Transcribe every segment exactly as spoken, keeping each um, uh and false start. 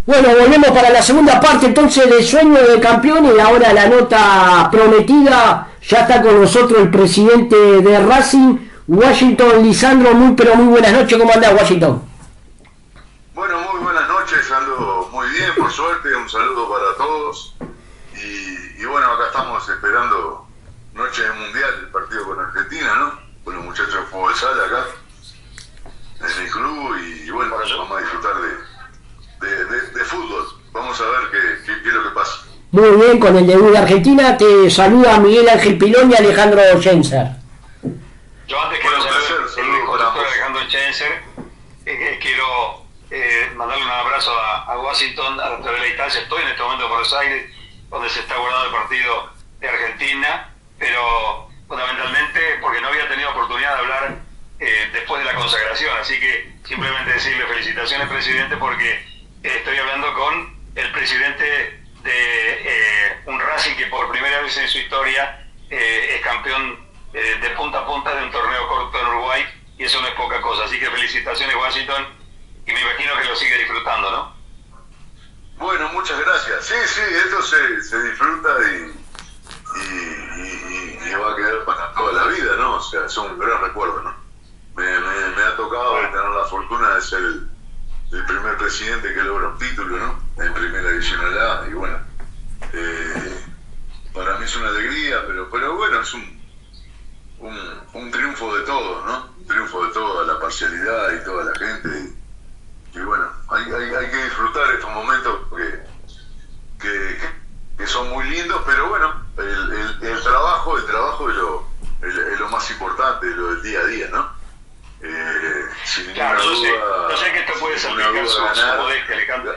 Bueno, volvemos para la segunda parte entonces de Sueño de Campeón y ahora la nota prometida. Ya está con nosotros el presidente de Racing, Washington Lisandro. Muy pero muy buenas noches, ¿cómo andás, Washington? Bueno, muy buenas noches, ando muy bien, por suerte, un saludo para todos. Y, y bueno, acá estamos esperando noche de mundial, el partido con Argentina, ¿no? Con los muchachos de fútbol sala acá, en el club, y, y bueno, vamos a disfrutar de, de, de, de fútbol. Vamos a ver qué, qué, qué es lo que pasa. Muy bien, con el debut de Argentina te saluda Miguel Ángel Pilón y Alejandro Schenzer. Yo antes quiero bueno, saludar al conductor Alejandro Schenzer, eh, quiero eh, mandarle un abrazo a, a Washington, a la T V de la Distancia. Estoy en este momento en Buenos Aires, donde se está guardando el partido de Argentina, pero fundamentalmente porque no había tenido oportunidad de hablar eh, después de la consagración, así que simplemente decirle felicitaciones, presidente, porque eh, estoy hablando con el presidente de eh, un Racing que por primera vez en su historia eh, es campeón eh, de punta a punta de un torneo corto en Uruguay, y eso no es poca cosa, así que felicitaciones, Washington, y me imagino que lo sigue disfrutando, ¿no? Bueno, muchas gracias. Sí, sí, esto se, se disfruta y, y, y, y va a quedar para toda la vida, ¿no? O sea, es un gran recuerdo, ¿no? Me, me, me ha tocado tener la fortuna de ser el, el primer presidente que logra un título, ¿no? En primera división A, y bueno, eh, para mí es una alegría, pero, pero bueno, es un, un, un triunfo de todos, ¿no? Un triunfo de toda la parcialidad y toda la gente. Y, y bueno, hay, hay, hay que disfrutar estos momentos que, que, que son muy lindos, pero bueno, el, el, el trabajo, el trabajo es lo, es, es lo más importante, lo del día a día, ¿no? Eh, sin claro, yo, duda, sé, yo sé que esto puede salpicar su, su modestia, Alejandro.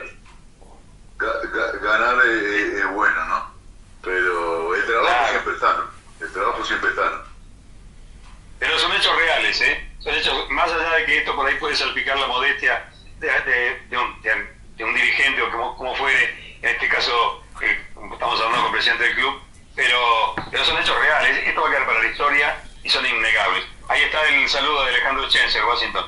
Ganar es, es bueno, ¿no? Pero el trabajo claro. siempre está, ¿no? El trabajo siempre está, ¿no? Pero son hechos reales, ¿eh? Son hechos, más allá de que esto por ahí puede salpicar la modestia de, de, de, un, de, de un dirigente o como, como fuere, en este caso, eh, estamos hablando con el presidente del club, pero, pero son hechos reales. Esto va a quedar para la historia y son innegables. Ahí está el saludo de Alejandro Schenzer, Washington.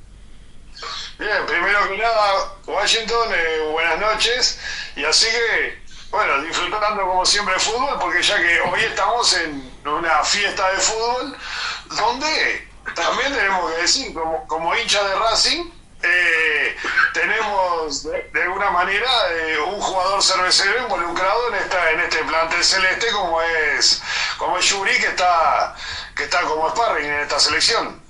Bien, primero que nada, Washington, eh, buenas noches. Y así que, bueno, disfrutando como siempre de fútbol, porque ya que hoy estamos en una fiesta de fútbol, donde también tenemos que decir, como, como hincha de Racing, eh, tenemos de, de alguna manera eh, un jugador cervecero involucrado en esta en este plantel celeste como es como es Yuri, que está que está como sparring en esta selección.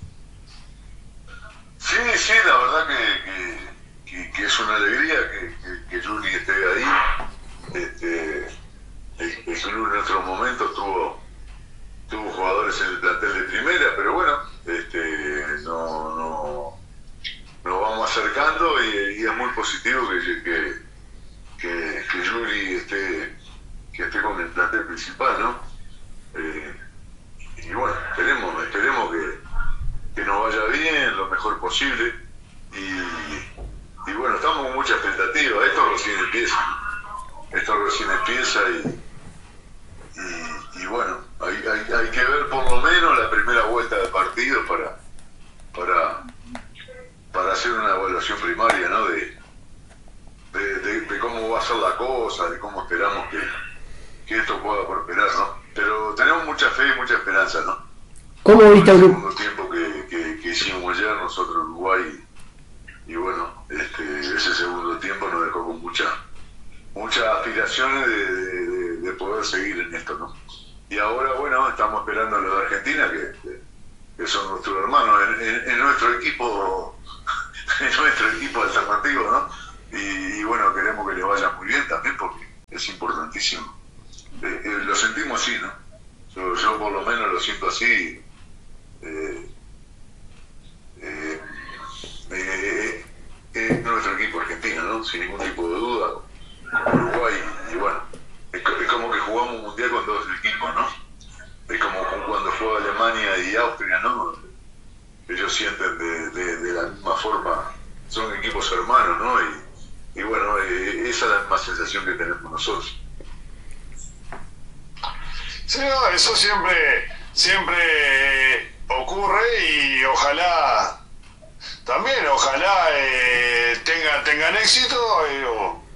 Sí, sí, la verdad que, que, que, que es una alegría que, que, que Yuri esté ahí. Este, el, el club en otros momentos tuvo tuvo jugadores en el plantel de primera, pero bueno, este, no, no nos vamos acercando y, y es muy positivo que, que, que, que Yuri esté, que esté con el plantel principal, ¿no? Eh, y bueno, esperemos, esperemos que, que nos vaya bien, lo mejor posible, y, y bueno, estamos con mucha expectativa. Esto recién empieza, esto recién empieza y, y, y bueno, hay, hay, hay que ver por lo menos la primera vuelta de partido para para para hacer una evaluación primaria, ¿no? De, de, de, de cómo va a ser la cosa, de cómo esperamos que, que esto pueda prosperar, ¿no? Pero tenemos mucha fe y mucha esperanza, ¿no? ¿Cómo viste el segundo tiempo que, que, que hicimos ayer nosotros en Uruguay? Y, y bueno, este, ese segundo tiempo nos dejó con mucha, muchas aspiraciones de, de, de poder seguir en esto, ¿no? Y ahora, bueno, estamos esperando a los de Argentina, que, que son nuestros hermanos, en, en, en nuestro equipo en nuestro equipo alternativo, ¿no? Y, y bueno, queremos que les vaya muy bien también porque es importantísimo. Eh, eh, lo sentimos así, ¿no? Yo, yo por lo menos lo siento así. Eh, eh, eh, es nuestro equipo argentino, ¿no? Sin ningún tipo de duda. Uruguay, y bueno, es, es como que jugamos un mundial con dos equipos, ¿no? Es como cuando juega Alemania y Austria, ¿no? Ellos sienten de, de, de la misma forma, son equipos hermanos, ¿no? Y, y bueno, eh, esa es la misma sensación que tenemos nosotros. Sí, no, eso siempre, siempre ocurre y ojalá, también ojalá eh, tenga, tengan éxito, eh, o,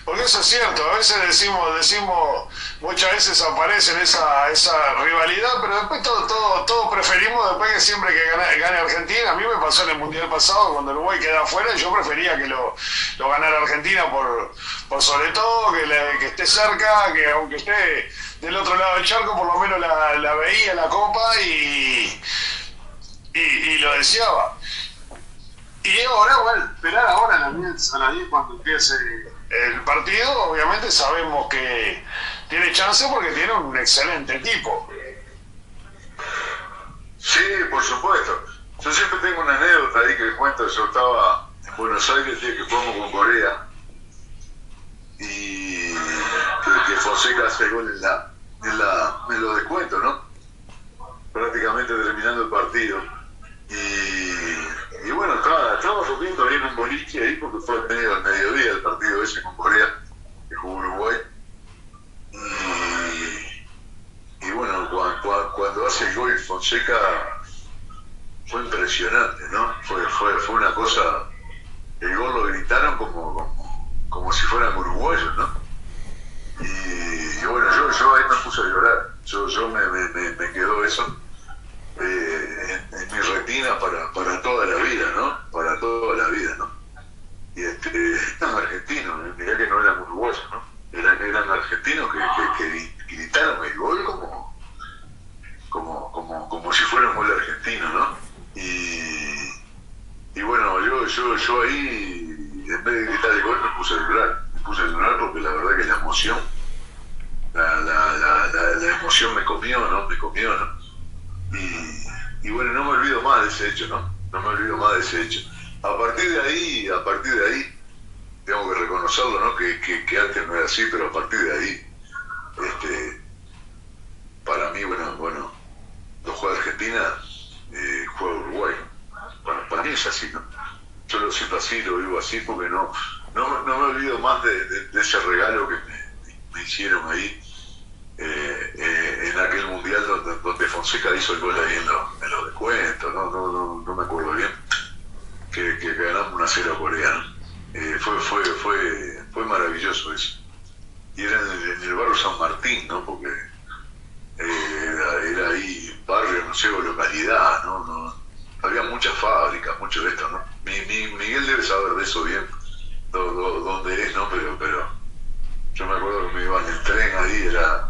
porque eso es cierto, a veces decimos, decimos, muchas veces aparece esa, esa rivalidad, pero después todo, todo, todo preferimos después que siempre que gane, gane Argentina. A mí me pasó en el Mundial pasado, cuando Uruguay quedaba afuera, yo prefería que lo, lo ganara Argentina por, por sobre todo, que, le, que esté cerca, que aunque esté del otro lado del charco, por lo menos la, la veía la copa y, y, y lo deseaba. Y ahora, bueno, esperar ahora a las diez, a las diez cuando empiece el partido, obviamente sabemos que tiene chance porque tiene un excelente equipo. Sí, por supuesto. Yo siempre tengo una anécdota ahí que cuento. Yo estaba en Buenos Aires el día que jugamos con Corea y que, que Fonseca hace el gol en, la, en, la, en los descuentos, ¿no? Prácticamente terminando el partido. Y, y bueno, estaba, estaba rompiendo ahí en un boliche ahí porque fue al medio del mediodía el partido ese con Corea, que jugó Uruguay. Y, y bueno, cuando, cuando hace el gol Fonseca fue impresionante, ¿no? Fue, fue, fue una cosa, el gol lo gritaron como, como, como si fueran uruguayos, ¿no? Y, y bueno, yo, yo ahí me puse a llorar, yo, yo me, me, me, me quedó eso. Eh, en, en mi retina para, para toda la vida, ¿no? Para toda la vida, ¿no? Y este, eran argentinos, mirá que no eran uruguayos, ¿no? Eran, eran argentinos que, que, que gritaron el gol como, como, como, como si fuera un gol argentino, ¿no? Y, y bueno, yo, yo, yo ahí, en vez de gritar el gol, me puse a llorar. Me puse a llorar porque la verdad que la emoción, la, la, la, la, la emoción me comió, ¿no? Me comió, ¿no? Y, y bueno, no me olvido más de ese hecho, ¿no? No me olvido más de ese hecho. A partir de ahí, a partir de ahí, tengo que reconocerlo, ¿no? Que, que, que antes no era así, pero a partir de ahí, este, para mí, bueno, bueno, no juega Argentina, eh, juega Uruguay. Para, para mí es así, ¿no? Yo lo siento así, lo vivo así, porque no, no, no me olvido más de, de, de ese regalo que me, me hicieron ahí. Eh, eh, en aquel mundial donde, donde Fonseca hizo el gol ahí en, lo, en los descuentos, no, no, no, no me acuerdo bien, que, que ganamos una cero a Corea, ¿no? eh, fue, fue, fue, fue maravilloso eso. Y era en el, en el barrio San Martín, ¿no? Porque eh, era, era ahí barrio, no sé, o localidad, ¿no? No, había muchas fábricas, mucho de esto, ¿no? Mi, mi, Miguel debe saber de eso bien, do, do, dónde es, ¿no? Pero, pero yo me acuerdo que me iba en el tren ahí, era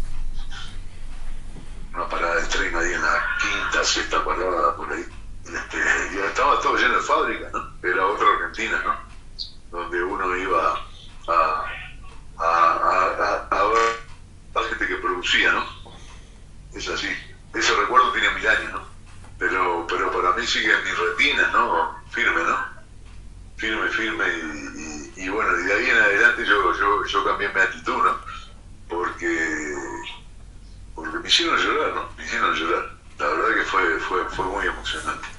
una parada de tren ahí en la quinta, sexta parada por ahí. Este, y estaba todo lleno de fábricas, ¿no? Era otra Argentina, ¿no? Donde uno iba a, a, a, a, a ver a la gente que producía, ¿no? Es así. Ese recuerdo tiene mil años, ¿no? Pero, pero para mí sigue en mi retina, ¿no? Firme, ¿no? Firme, firme. Y, y, y bueno, y de ahí en adelante yo, yo, yo cambié mi actitud, ¿no? Porque... porque me hicieron llorar, ¿no? Me hicieron llorar. La verdad que fue, fue, fue muy emocionante.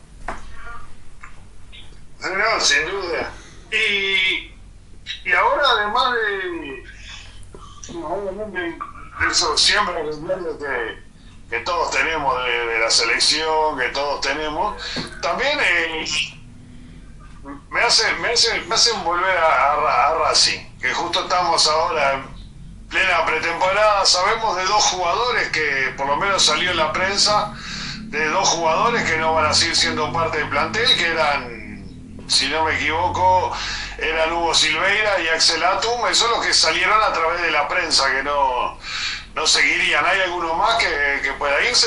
No, sin duda. Y, y ahora, además de... obviamente, eso siempre recuerdo que, que todos tenemos de, de la selección, que todos tenemos, también eh, me hace, me hace, me hacen volver a, a, a Racing, que justo estamos ahora en plena pretemporada. Sabemos de dos jugadores que por lo menos salió en la prensa, de dos jugadores que no van a seguir siendo parte del plantel, que eran, si no me equivoco, eran Hugo Silveira y Axel Atum. Esos son los que salieron a través de la prensa, que no, no seguirían. ¿Hay alguno más que, que pueda irse?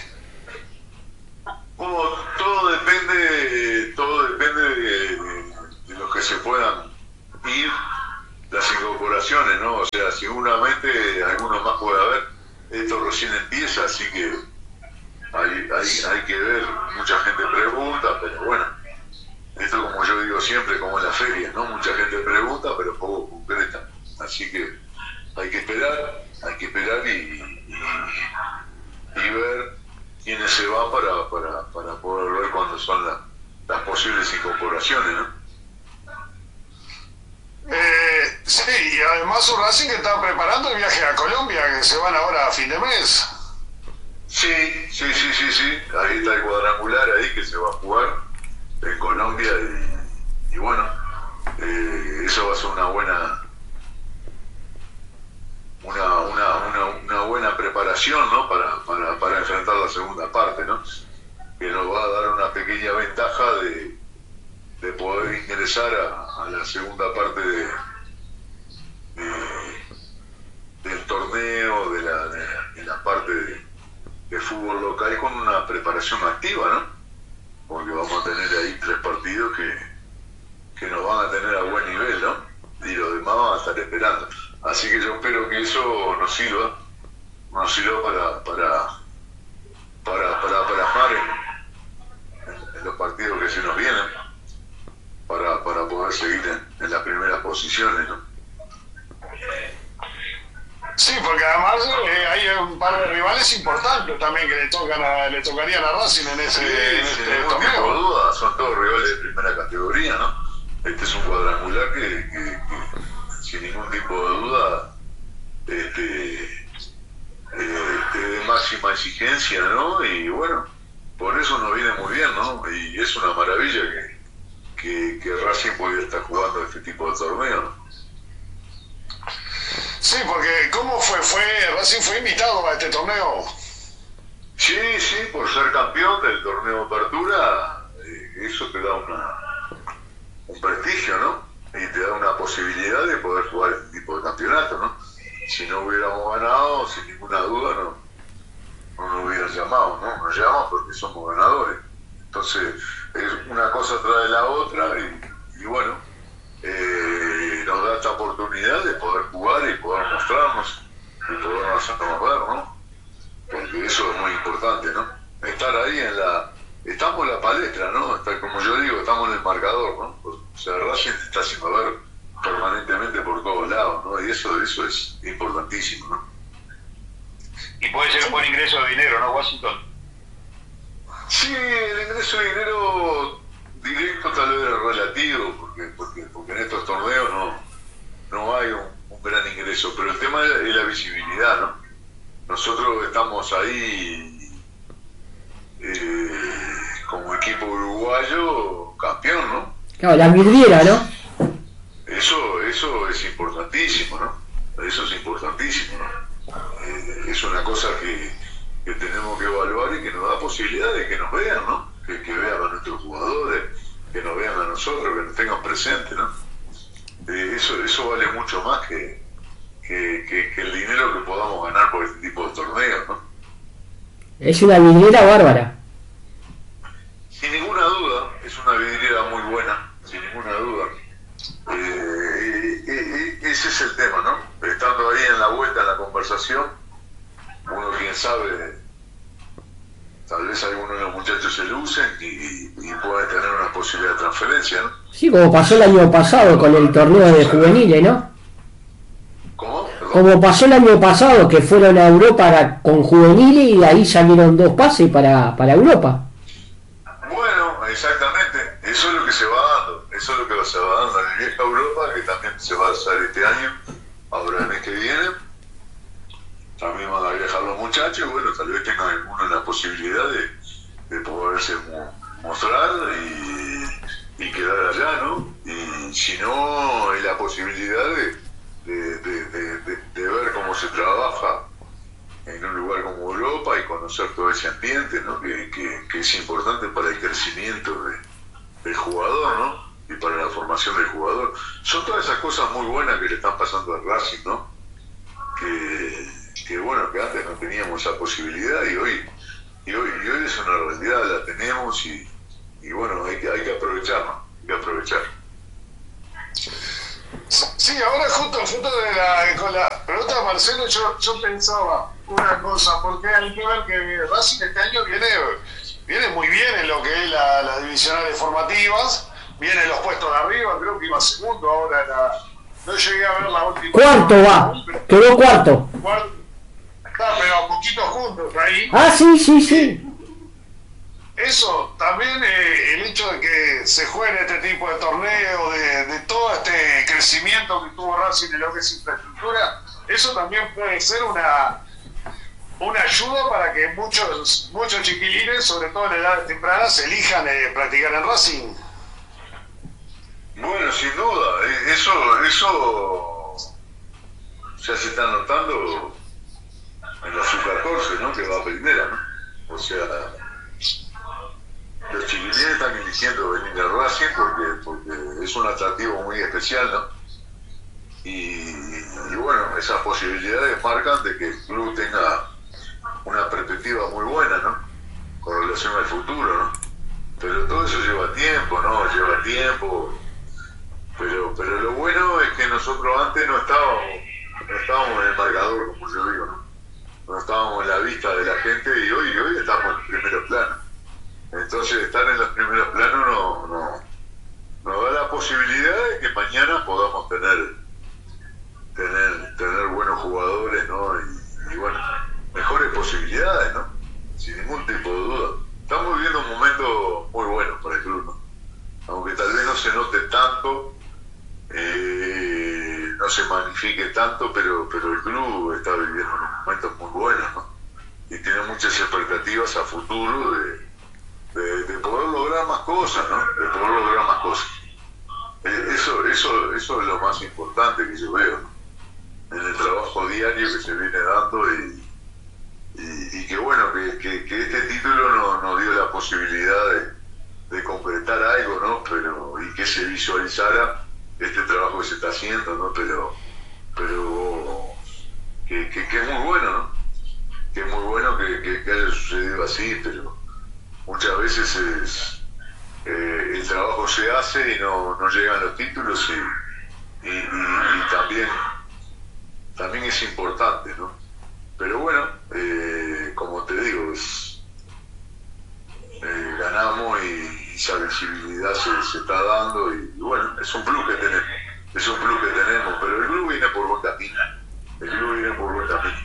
Como todo depende, todo depende de, de, de los que se puedan ir, las incorporaciones, ¿no? O sea, seguramente algunos más puede haber. Esto recién empieza, así que hay, hay, hay que ver. Mucha gente pregunta, pero bueno, esto, como yo digo siempre, como en la feria, ¿no? Mucha gente pregunta, pero poco concreta. Así que hay que esperar, hay que esperar y, y, y ver quiénes se van para, para, para poder ver cuándo son la, las posibles incorporaciones, ¿no? Eh, sí, y además un Racing que está preparando el viaje a Colombia, que se van ahora a fin de mes. Sí, sí, sí, sí, sí. Ahí está el cuadrangular ahí que se va a jugar en Colombia y, y bueno, eh, eso va a ser una buena, preparación, ¿no? Para, para, para enfrentar la segunda parte, ¿no? Que nos va a dar una pequeña ventaja de, de poder ingresar a, a la segunda parte de, de, del torneo, de la, de, de la parte de, de fútbol local con una preparación activa, ¿no? Porque vamos a tener ahí tres partidos que, que nos van a tener a buen nivel, ¿no? Y los demás van a estar esperando. Así que yo espero que eso nos sirva, nos sirva para para para para plasmar en, en, en los partidos que se nos vienen, para, para poder seguir en, en las primeras posiciones, ¿no? Sí, porque además eh, hay un par de rivales importantes también que le tocan a, le tocarían a Racing en ese, sí, en sin este ningún torneo. tipo de duda, son todos rivales de primera categoría, ¿no? Este es un cuadrangular que, que, que sin ningún tipo de duda este, eh, de máxima exigencia, ¿no? Y bueno, por eso nos viene muy bien, ¿no? Y es una maravilla que, que, que Racing pudiera estar jugando este tipo de torneos, ¿no? Sí, porque ¿cómo fue? fue Racing fue invitado a este torneo. Sí, sí, por ser campeón del torneo de apertura, eh, eso te da una, un prestigio, ¿no? Y te da una posibilidad de poder jugar este tipo de campeonato, ¿no? Si no hubiéramos ganado, sin ninguna duda, no, no nos hubieran llamado, ¿no? Nos llaman porque somos ganadores. Entonces, es una cosa tras de la otra y, y bueno, eh, nos da esta oportunidad de poder jugar y poder mostrarnos y poder hacernos ver, ¿no? Porque eso es muy importante, ¿no? Estar ahí en la... Estamos en la palestra, ¿no? Está, como yo digo, estamos en el marcador, ¿no? O sea, Racing te está haciendo ver permanentemente por todos lados, ¿no? Y eso, eso es importantísimo, ¿no? Y puede ser un buen ingreso de dinero, ¿no, Washington? Sí, el ingreso de dinero directo tal vez es relativo, porque, porque, porque en estos torneos no, no hay un, un gran ingreso, pero el tema es la visibilidad, ¿no? Nosotros estamos ahí eh, como equipo uruguayo campeón, ¿no? Claro, la vidriera, ¿no? Eso, eso es importantísimo, ¿no? Eso es importantísimo, ¿no? Eh, es una cosa que, que tenemos que evaluar y que nos da posibilidad de que nos vean, ¿no? Que, que vean a nuestros jugadores, que nos vean a nosotros, que nos tengan presentes, ¿no? Eh, eso, eso vale mucho más que, que, que, que el dinero que podamos ganar por este tipo de torneos, ¿no? Es una vidriera bárbara. Sin ninguna duda, es una vidriera muy buena, sin ninguna duda. Eh, eh, eh, ese es el tema, ¿no? Estando ahí en la vuelta, en la conversación, uno quién sabe, tal vez algunos de los muchachos se lucen y, y pueden tener una posibilidad de transferencia, ¿no? Sí, como pasó el año pasado con el torneo de juveniles, ¿no? ¿Cómo? Perdón. Como pasó el año pasado, que fueron a Europa con juveniles y de ahí salieron dos pases para, para Europa. Bueno, exactamente, eso es lo que se va dando, eso es lo que se va dando en el vieja Europa, que también se va a hacer este año, ahora el mes que viene, también van a viajar los muchachos, y bueno, tal vez tengan alguno la posibilidad de, de poderse mo mostrar y, y quedar allá, ¿no? Y si no, hay la posibilidad de, de, de, de, de, de ver cómo se trabaja en un lugar como Europa y conocer todo ese ambiente, ¿no? que, que, que es importante para el crecimiento de, del jugador, ¿no? Y para la formación del jugador. Son todas esas cosas muy buenas que le están pasando al Racing, ¿no? Que, que bueno, que antes no teníamos esa posibilidad y hoy y hoy, y hoy es una realidad, la tenemos y, y bueno, hay que, hay que aprovecharla, hay que aprovechar. Sí, ahora justo, justo de la, con la pregunta de Marcelo, yo, yo pensaba una cosa, porque hay que ver que Racing este año viene, viene muy bien en lo que es la, las divisionales formativas, viene en los puestos de arriba, creo que iba segundo ahora, la, no llegué a ver la última. Cuarto va, quedó cuarto. Cuarto, está, pero a poquitos juntos ahí. Ah, sí, sí, sí. Eso, también eh, el hecho de que se juegue este tipo de torneo, de, de todo este crecimiento que tuvo Racing en lo que es infraestructura, eso también puede ser una, una ayuda para que muchos muchos chiquilines, sobre todo en edades tempranas, elijan eh, practicar en Racing. Bueno, sin duda, eso, eso ya se está notando en la sub catorce, ¿no? Que va a primera, ¿no? O sea, los chiquilines están eligiendo venir a Racing porque, porque es un atractivo muy especial, ¿no? Y, y bueno, esas posibilidades marcan de que el club tenga una perspectiva muy buena, ¿no? Con relación al futuro, ¿no? Pero todo eso lleva tiempo, ¿no? Lleva tiempo. Pero, pero lo bueno es que nosotros antes no estábamos, no estábamos en el marcador, como yo digo, ¿no? No estábamos en la vista de la gente y hoy, hoy estamos en los primeros planos. Entonces estar en los primeros planos no, no, nos da la posibilidad de que mañana podamos tener, tener, tener buenos jugadores, ¿no? Y, y bueno, mejores posibilidades, ¿no? Sin ningún tipo de duda. Estamos viviendo un momento muy bueno para el club, ¿no? Aunque tal vez no se note tanto, eh, no se magnifique tanto, pero, pero el club está viviendo unos momentos muy buenos, ¿no? Y tiene muchas expectativas a futuro de, de, de poder lograr más cosas, ¿no? De poder lograr más cosas. Eh, eso, eso, eso es lo más importante que yo veo, ¿no? En el trabajo diario que se viene dando y, y, y que bueno, que, que, que este título nos no dio la posibilidad de, de concretar algo, ¿no? Pero, y que se visualizara este trabajo que se está haciendo, ¿no? Pero, pero que, que, que es muy bueno, ¿no? Que es muy bueno que, que, que haya sucedido así, pero muchas veces es, eh, el trabajo se hace y no, no llegan los títulos y, y, y, y también, también es importante, ¿no? Pero bueno, eh, como te digo, es, eh, ganamos y esa visibilidad se, se está dando y, y bueno, es un plus que tenemos, es un plus que tenemos, pero el club viene por buen camino, el club viene por buen camino.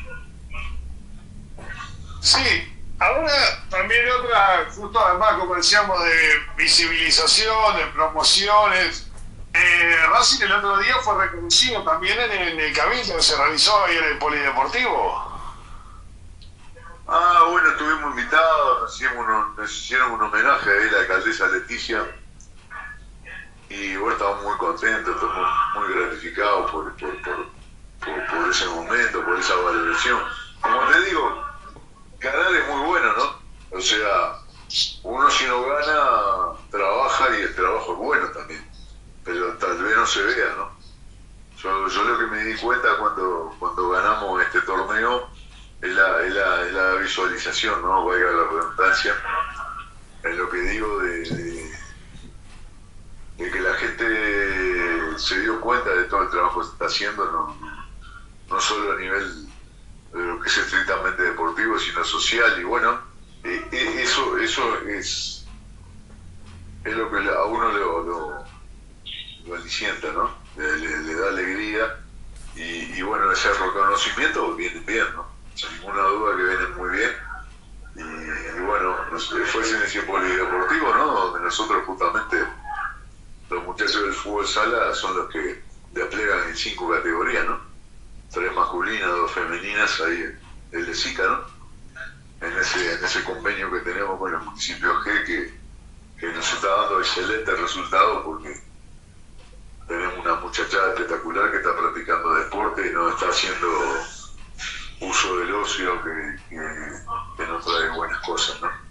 Sí, ahora también otra, justo además como decíamos de visibilización, de promociones, eh, Racing el otro día fue reconocido también en el, en el cabildo que se realizó ahí en el Polideportivo. Ah, bueno, estuvimos invitados, nos hicieron, uno, nos hicieron un homenaje ahí a la alcaldesa Leticia y bueno, estamos muy contentos, estamos muy gratificados por, por, por, por, por ese momento, por esa valoración. Como te digo, ganar es muy bueno, ¿no? O sea, uno si no gana, trabaja y el trabajo es bueno también, pero tal vez no se vea, ¿no? Yo, yo lo que me di cuenta cuando, cuando ganamos este torneo es la, es la, es la visualización, ¿no? Valga la redundancia, en lo que digo de, de, de que la gente se dio cuenta de todo el trabajo que se está haciendo, no, no solo a nivel de lo que es estrictamente deportivo, sino social, y bueno, eh, eh, eso eso es, es lo que a uno lo, lo, lo alicienta, ¿no? Le, le, le da alegría, y, y bueno, ese reconocimiento viene bien, ¿no? Sin ninguna duda que viene muy bien, y, y bueno, fue en ese polideportivo, ¿no? Donde nosotros justamente, los muchachos del fútbol sala son los que desplegan en cinco categorías, ¿no? Tres masculinas, dos femeninas, ahí en el de SICA, ¿no? En ese, en ese convenio que tenemos con el municipio G, que, que nos está dando excelentes resultados porque tenemos una muchachada espectacular que está practicando deporte y no está haciendo uso del ocio que, que, que nos trae buenas cosas, ¿no?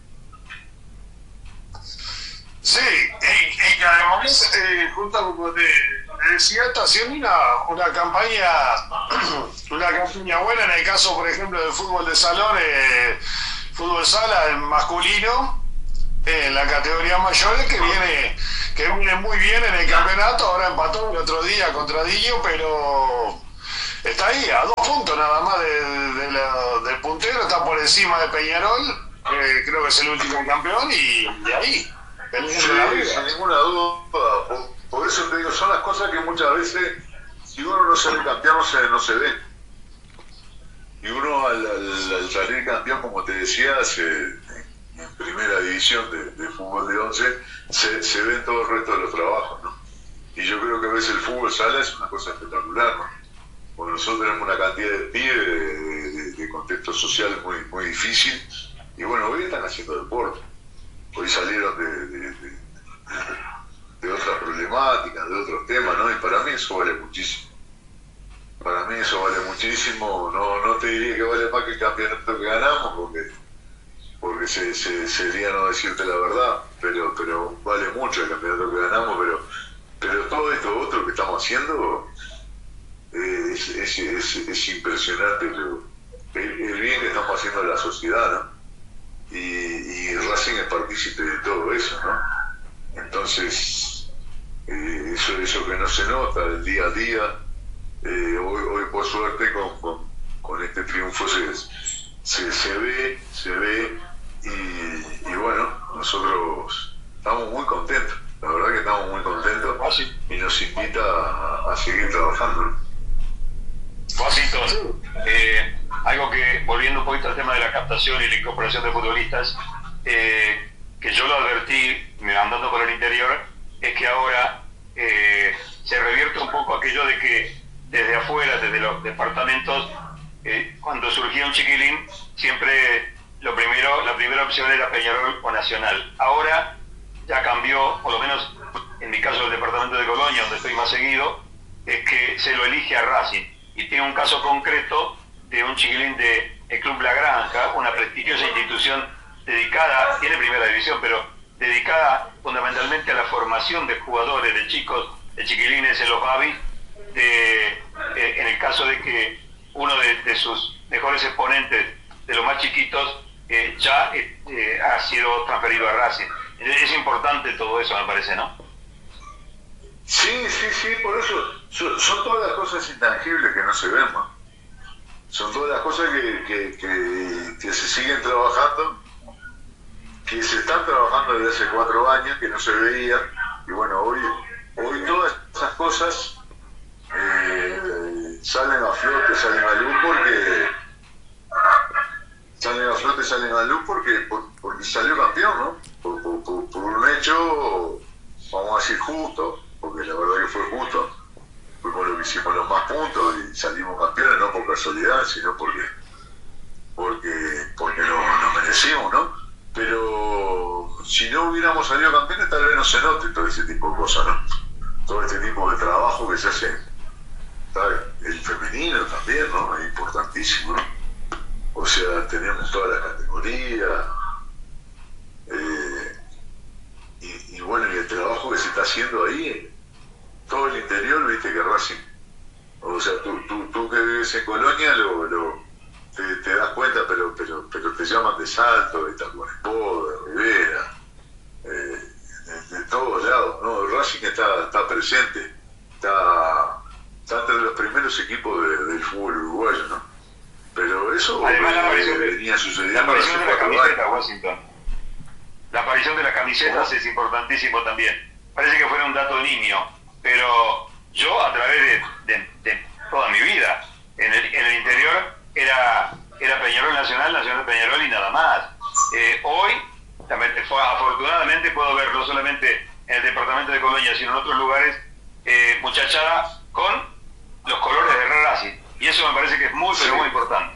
Sí, y, y que además, eh, justo como te, te decía, está haciendo una, una campaña una campaña buena en el caso, por ejemplo, del fútbol de salón, eh, fútbol sala, el masculino, eh, en la categoría mayores, que viene que viene muy bien en el campeonato. Ahora empató el otro día contra Dillo, pero está ahí, a dos puntos nada más de, de la, del puntero, está por encima de Peñarol, eh, creo que es el último campeón, y de ahí. Sí, sin ninguna duda, por, por eso te digo, son las cosas que muchas veces, si uno no sale campeón, no se, no se ve. Y uno al, al, al salir campeón, como te decía, se, en primera división de, de fútbol de once, se, se ven todo el resto de los trabajos, ¿no? Y yo creo que a veces el fútbol sala es una cosa espectacular, ¿no? Porque nosotros tenemos una cantidad de pibes de, de, de contexto social muy, muy difícil, y bueno, hoy están haciendo deporte. Hoy salieron de, de, de, de otras problemáticas, de otros temas, ¿no? Y para mí eso vale muchísimo. Para mí eso vale muchísimo. muchísimo, no, no te diría que vale más que el campeonato que ganamos, porque porque se, se, sería no decirte la verdad, pero pero vale mucho el campeonato que ganamos, pero pero todo esto otro que estamos haciendo eh, es, es, es, es impresionante lo, el, el bien que estamos haciendo a la sociedad, ¿no? Y, y Racing es partícipe de todo eso, ¿no? Entonces, eh, eso, eso que no se nota del día a día, eh, hoy, hoy por suerte con, con, con este triunfo se, se, se ve, se ve, y, y bueno, nosotros estamos muy contentos, la verdad que estamos muy contentos, y nos invita a, a seguir trabajando, ¿no? Guasito, eh, algo que, volviendo un poquito al tema de la captación y la incorporación de futbolistas, eh, que yo lo advertí andando por el interior, es que ahora eh, se revierte un poco aquello de que desde afuera, desde los departamentos, eh, cuando surgía un chiquilín, siempre lo primero, la primera opción era Peñarol o Nacional. Ahora ya cambió, por lo menos en mi caso del departamento de Colonia, donde estoy más seguido, es que se lo elige a Racing. Y tiene un caso concreto de un chiquilín de el Club La Granja, una prestigiosa institución dedicada, tiene primera división, pero dedicada fundamentalmente a la formación de jugadores, de chicos, de chiquilines en los Bavis, de, eh, en el caso de que uno de, de sus mejores exponentes, de los más chiquitos, eh, ya eh, eh, ha sido transferido a Racing. Es importante todo eso, me parece, ¿no? Sí, sí, sí, por eso son, son todas las cosas intangibles que no se ven, ¿no? Son todas las cosas que, que, que, que se siguen trabajando, que se están trabajando desde hace cuatro años, que no se veían, y bueno, hoy, hoy todas esas cosas eh, salen a flote, salen a luz porque salen a flote, salen a luz porque, por, porque salió campeón, ¿no? Por, por, por, por un hecho, vamos a decir justo, porque la verdad que fue justo. Fuimos lo que hicimos los más puntos y salimos campeones, no por casualidad, sino porque porque porque no, no merecimos, ¿no? Pero si no hubiéramos salido campeones, tal vez no se note todo ese tipo de cosas, ¿no? Todo este tipo de trabajo que se hace, ¿sabes? El femenino también, ¿no? Es importantísimo, ¿no? O sea, tenemos todas las categorías, eh, y, y bueno, y el trabajo que se está haciendo ahí, todo el interior, viste que Racing, o sea, tú, tú, tú que vives en Colonia lo, lo te, te das cuenta, pero pero pero te llaman de Salto, de Tacuarembó, de Rivera, eh, de, de todos lados, ¿no? Racing está, está presente, está, está entre los primeros equipos de, del fútbol uruguayo, ¿no? Pero eso además, la aparición, eh, venía sucediendo. La aparición de la camiseta, Washington. La aparición de las camisetas ¿Cómo? Es importantísimo también. Parece que fuera un dato niño, pero yo a través de, de, de toda mi vida en el, en el interior era, era Peñarol Nacional, Nacional Peñarol y nada más. Eh, hoy, también, afortunadamente, puedo ver no solamente en el departamento de Colonia, sino en otros lugares, eh, muchachada con los colores de Racing. Y eso me parece que es muy, sí. pero muy importante.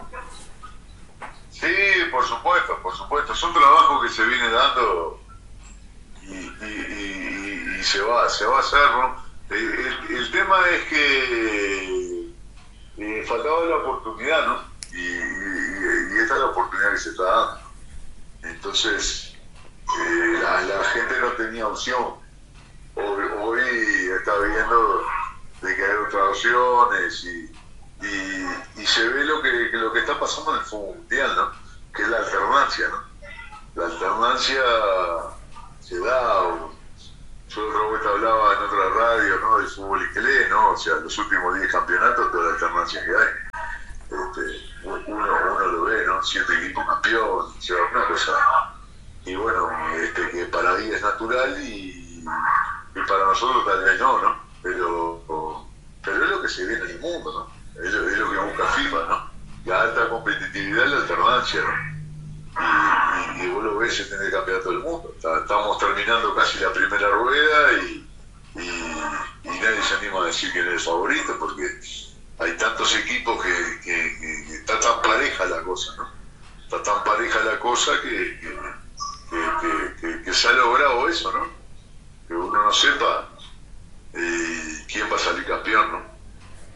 Sí, por supuesto, por supuesto. Es un trabajo que se viene dando y, y, y, y se va, se va a hacer, ¿no? El, el, el tema es que eh, faltaba la oportunidad, ¿no? Y, y, y esta es la oportunidad que se está dando. Entonces, eh, la, la gente no tenía opción. Hoy, hoy está viendo de que hay otras opciones y, y, y se ve lo que, que lo que está pasando en el fútbol mundial, ¿no? Que es la alternancia, ¿no? La alternancia se da. O, yo Roberto hablaba en otra radio, ¿no? Del fútbol inglés, ¿no? O sea, los últimos diez campeonatos, toda la alternancia que hay. Este, uno, uno lo ve, ¿no? Siete equipos campeón, o sea, una cosa. Y bueno, este, que para ahí es natural y, y para nosotros tal vez no, ¿no? Pero, pero es lo que se viene en el mundo, ¿no? Es lo, es lo que busca FIFA, ¿no? La alta competitividad y la alternancia, ¿no? Y, y, y vos lo ves en el campeonato del mundo. Estamos terminando casi la primera rueda y, y, y nadie se anima a decir quién es el favorito porque hay tantos equipos que, que, que, que está tan pareja la cosa, ¿no? Está tan pareja la cosa que, que, que, que, que se ha logrado eso, ¿no? Que uno no sepa eh, quién va a salir campeón, ¿no?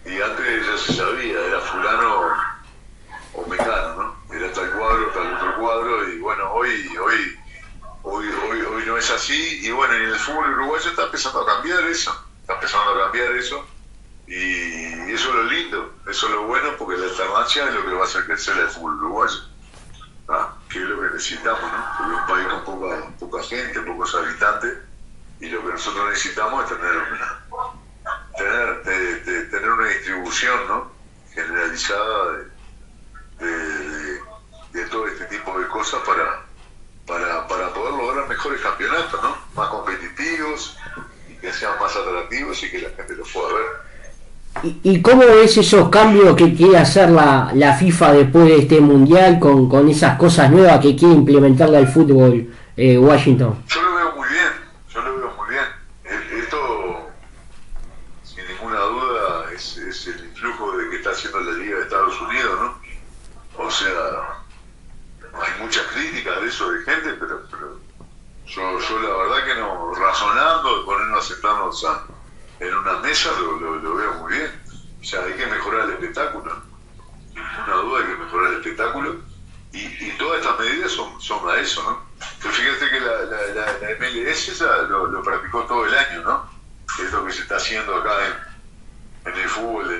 y antes ya se sabía, era fulano o mecano, ¿no? Era tal cuadro, tal otro cuadro, y bueno, hoy, hoy, hoy, hoy, hoy no es así, y bueno, y en el fútbol uruguayo está empezando a cambiar eso, está empezando a cambiar eso, y eso es lo lindo, eso es lo bueno, porque la alternancia es lo que va a hacer crecer el fútbol uruguayo, ¿ah? Que es lo que necesitamos, ¿no? Porque es un país con poca, poca gente, pocos habitantes, y lo que nosotros necesitamos es tener una, tener, de, de, tener una distribución, ¿no? Generalizada de De, de, de todo este tipo de cosas para, para, para poder lograr mejores campeonatos, ¿no? Más competitivos y que sean más atractivos y que la gente los pueda ver. ¿Y, y cómo ves esos cambios que quiere hacer la, la FIFA después de este mundial con, con esas cosas nuevas que quiere implementarle al fútbol eh, Washington? Yo lo veo muy bien, yo lo veo muy bien. Esto, sin ninguna duda, es, es el influjo de que está haciendo la Liga de Estados Unidos, ¿no? O sea, hay muchas críticas de eso de gente, pero, pero yo, yo la verdad que no, razonando, ponernos a sentarnos a, en una mesa, lo, lo, lo veo muy bien. O sea, hay que mejorar el espectáculo, sin ninguna duda hay que mejorar el espectáculo, y, y todas estas medidas son, son a eso, ¿no? Pero fíjate que la, la, la, la M L S esa lo, lo practicó todo el año, ¿no? Que es lo que se está haciendo acá en, en el fútbol.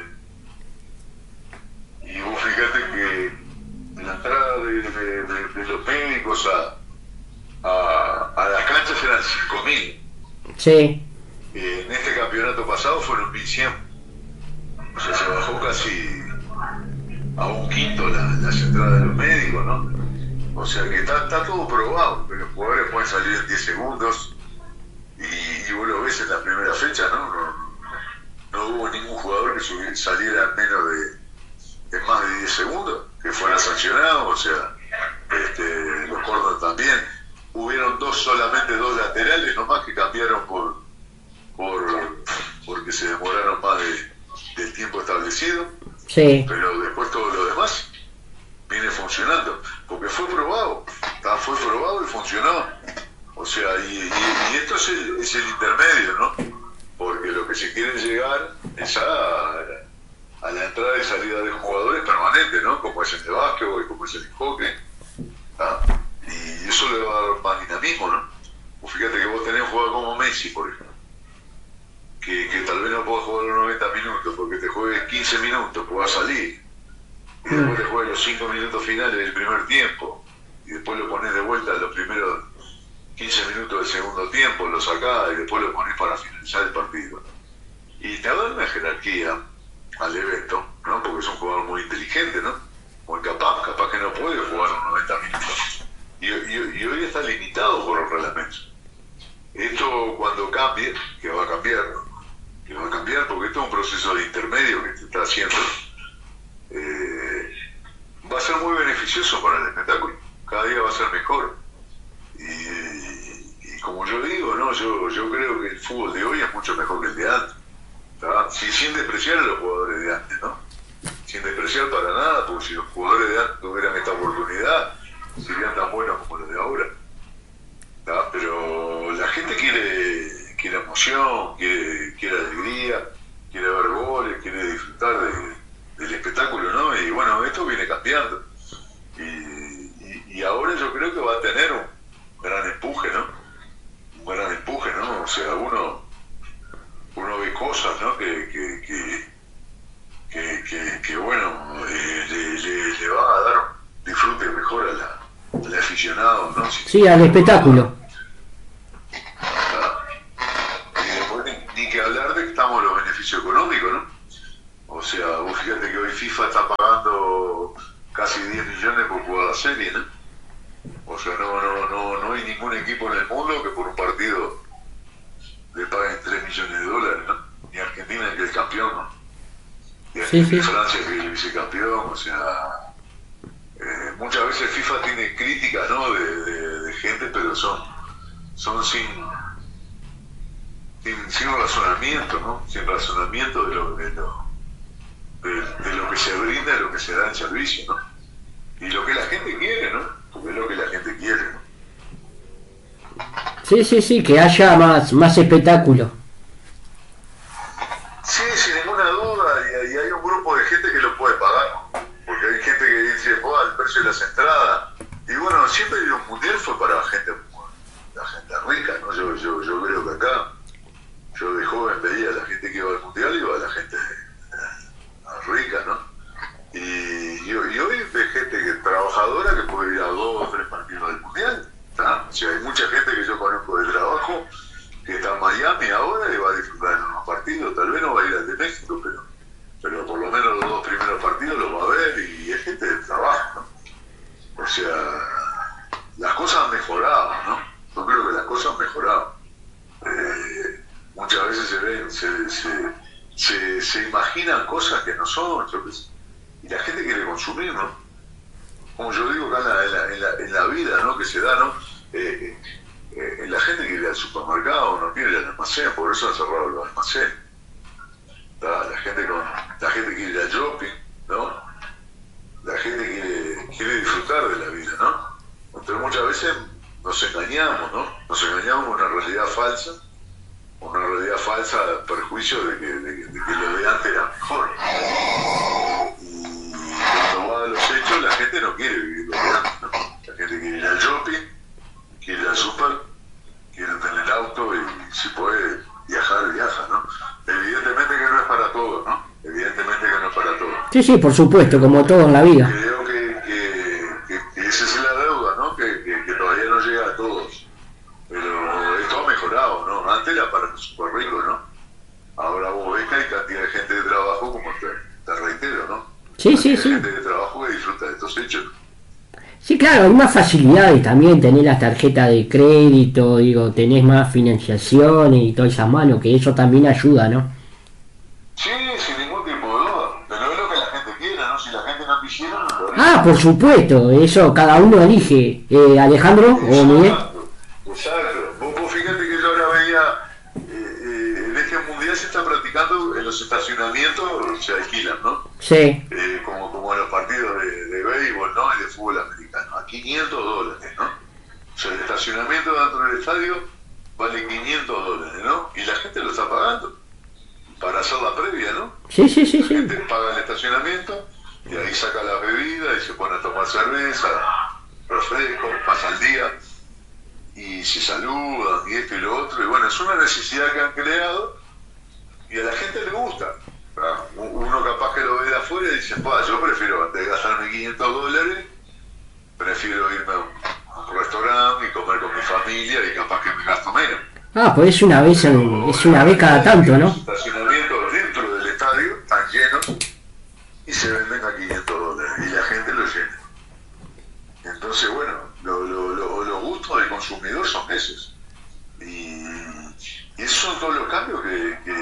Y vos fíjate que la entrada de, de, de, de los médicos a, a, a las canchas eran cinco mil. Sí. Eh, en este campeonato pasado fueron mil cien. O sea, se bajó casi a un quinto la, las entradas de los médicos, ¿no? O sea que está, está todo probado, pero los jugadores pueden salir en diez segundos y, y vos lo ves en la primera fecha, ¿no? No, no hubo ningún jugador que saliera en menos de, de más de diez segundos, que fuera sancionado, o sea, este, los Córdoba también. Hubieron dos, solamente dos laterales nomás que cambiaron por, por porque se demoraron más de, del tiempo establecido. Sí. Pero después todo lo demás viene funcionando, porque fue probado, fue probado y funcionó. O sea, y, y, y esto es el, es el intermedio, ¿no? Porque lo que se quiere llegar es a, a la entrada y salida de jugadores permanentes, ¿no? Como es el de básquetbol y como es el de hockey. ¿Ah? Y eso le va a dar más dinamismo, ¿no? Pues fíjate que vos tenés un jugador como Messi, por ejemplo, que, que tal vez no pueda jugar los noventa minutos, porque te juegue quince minutos, pues va a salir. Y después te juegue los cinco minutos finales del primer tiempo, y después lo pones de vuelta en los primeros quince minutos del segundo tiempo, lo sacás y después lo pones para finalizar el partido. Y te da una jerarquía al evento, ¿no? Porque es un jugador muy inteligente, ¿no? Muy capaz, capaz que no puede jugar los noventa minutos. Y, y, y hoy está limitado por los reglamentos. Esto cuando cambie, que va a cambiar, que va a cambiar porque esto es un proceso de intermedio que se está haciendo, eh, va a ser muy beneficioso para el espectáculo. Cada día va a ser mejor. Y, y como yo digo, no, yo, yo creo que el fútbol de hoy es mucho mejor que el de antes. Sí, sin despreciar a los jugadores de antes, ¿no? Sin despreciar para nada, porque si los jugadores de antes tuvieran esta oportunidad, serían tan buenos como los de ahora. ¿Tá? Pero la gente quiere, quiere emoción, quiere, quiere alegría, quiere ver goles, quiere disfrutar de, del espectáculo, ¿no? Y bueno, esto viene cambiando. Y, y, y ahora yo creo que va a tener un gran empuje, ¿no? Un gran empuje, ¿no? O sea, uno, uno ve cosas, ¿no? Que, que, que, que, que, que bueno, eh, le, le, le va a dar un disfrute mejor a la el aficionado, ¿no? Si sí, al espectáculo. Ah, y después ni, ni que hablar de que estamos en los beneficios económicos, ¿no? O sea, vos fíjate que hoy FIFA está pagando casi diez millones por jugar la serie, ¿no? O sea, no, no, no, no hay ningún equipo en el mundo que por un partido le paguen tres millones de dólares, ¿no? Ni Argentina, que es el campeón, ¿no? Y sí, sí. Francia, que es el vicecampeón, o sea... Eh, muchas veces FIFA tiene críticas, ¿no? de, de, de gente, pero son son sin, sin sin razonamiento, ¿no? Sin razonamiento de lo de lo, de, de lo que se brinda, de lo que se da en servicio, ¿no? Y lo que la gente quiere, ¿no? Porque es lo que la gente quiere, ¿no? Sí, sí, sí, que haya más más espectáculo. Sí, sí, sin ninguna duda, y, y hay un grupo de gente que lo puede pagar, porque hay gente que dice, oh, el precio de las entradas, y bueno, siempre el mundial fue para gente, la gente rica, ¿no? Yo, yo, yo creo que acá, yo de joven veía a la gente que iba al mundial, iba a la gente eh, rica, ¿no? Y, y, y hoy ve gente que trabajadora que puede ir a dos o tres partidos del mundial, ¿tá? O sea, hay mucha gente que yo conozco de trabajo que está en Miami ahora y va a disfrutar en unos partidos, tal vez no va a ir al de México, pero, pero por lo menos los dos primeros partidos los va a ver, y es gente de trabajo, ¿no? O sea, las cosas han mejorado, ¿no? Yo creo que las cosas han mejorado. Eh, muchas veces se ven, se, se, se, se imaginan cosas que no son, yo qué sé, y la gente quiere consumir, ¿no? Como yo digo acá en la, en la, en la vida, ¿no? Que se da, ¿no? Eh, eh, la gente quiere ir al supermercado, no quiere ir al almacén, por eso han cerrado los almacenes. La, la, gente con, la gente quiere ir al shopping, ¿no? La gente quiere, quiere disfrutar de la vida, ¿no? Entonces muchas veces nos engañamos, ¿no? Nos engañamos con una realidad falsa, una realidad falsa, perjuicio de que, de, de que lo de antes era mejor. Y cuando va a los hechos, la gente no quiere vivir lo de antes, ¿no? La gente quiere ir al shopping, quiere ir al súper, quiere tener auto y si puede viajar, viaja, ¿no? Evidentemente que no es para todos, ¿no? Evidentemente que no es para todos. Sí, sí, por supuesto, como todo en la vida. Creo que, que, que, que esa es la deuda, ¿no? Que, que, que todavía no llega a todos. Pero esto ha mejorado, ¿no? Antes era para los super ricos, ¿no? Ahora vos ves que hay cantidad de gente de trabajo, como te, te reitero, ¿no? Sí, sí, sí. Hay gente de trabajo que disfruta de estos hechos. Sí, claro, hay más facilidades también, tenés las tarjetas de crédito, digo, tenés más financiaciones y todas esas manos, que eso también ayuda, ¿no? Sí, sin ningún tipo de duda, pero es lo que la gente quiera, ¿no? Si la gente no quisiera, no lo haría. Ah, por supuesto, eso cada uno elige. Eh, Alejandro o Miguel. Exacto. Vos, vos fíjate que yo ahora veía, eh, eh, en este mundial se está practicando, en los estacionamientos se alquilan, ¿no? Sí. Eh, como, como en los partidos de, de béisbol, ¿no? Y de fútbol americano, a quinientos dólares, ¿no? O sea, el estacionamiento dentro del estadio vale quinientos dólares, ¿no? Y la gente lo está pagando para hacer la previa, ¿no? Sí, sí, sí, la sí. gente paga el estacionamiento y ahí saca la bebida y se pone a tomar cerveza, refresco, pasa el día y se saludan y esto y lo otro, y bueno, es una necesidad que han creado y a la gente le gusta. Uno capaz que lo ve de afuera y dice, pa, yo prefiero, antes de gastarme quinientos dólares, prefiero irme a un restaurante y comer con mi familia y capaz que me gasto menos. Ah, pues es una vez, en, es una vez cada tanto, ¿no? Los estacionamientos dentro del estadio están llenos y se venden a quinientos dólares y la gente lo llena. Entonces, bueno, lo, lo, lo, los gustos del consumidor son esos. Y, y esos son todos los cambios que, que,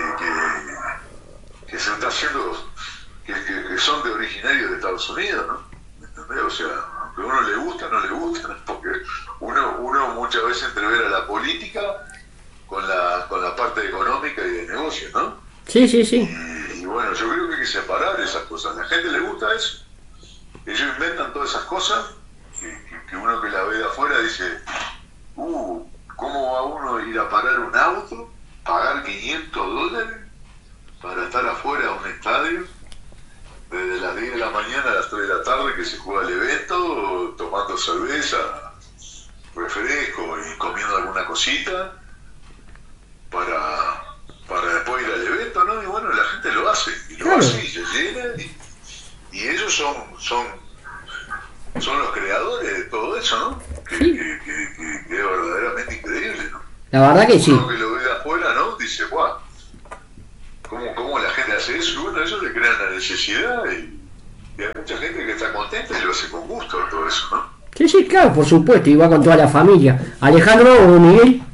que, que se están haciendo, que, que, que son de originarios de Estados Unidos, ¿no? ¿Me entendés? O sea, aunque a uno le gusta, no le gusta, porque uno, uno muchas veces entrevera la política con la, con la parte económica y de negocio, ¿no? Sí, sí, sí. Y, y bueno, yo creo que hay que separar esas cosas. A la gente le gusta eso. Ellos inventan todas esas cosas que, que, que uno que la ve de afuera dice, uh, ¿cómo va uno a ir a parar un auto, pagar quinientos dólares para estar afuera de un estadio desde las diez de la mañana a las tres de la tarde que se juega el evento, tomando cerveza, refresco y comiendo alguna cosita para, para después ir al evento, ¿no? Y bueno, la gente lo hace, y lo claro. hace y se llena, y, y ellos son, son, son los creadores de todo eso, ¿no? Que, Sí. que, que, que, que es verdaderamente increíble, ¿no? La verdad que sí. Uno que lo ve de afuera, ¿no? Dice, guau, ¿cómo, ¿cómo la gente hace eso? Y bueno, ellos le crean la necesidad y, y hay mucha gente que está contenta y lo hace con gusto todo eso, ¿no? Sí, sí, claro, por supuesto, y va con toda la familia. Alejandro o Miguel.